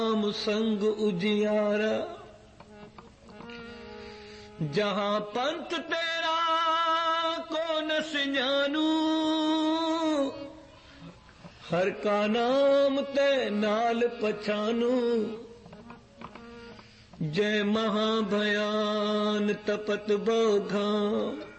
नाम संग उजियारा, जहां पंथ तेरा को न सिंजानू, हर का नाम ते नाल पछानू। जय महाभयान तपत बोघा,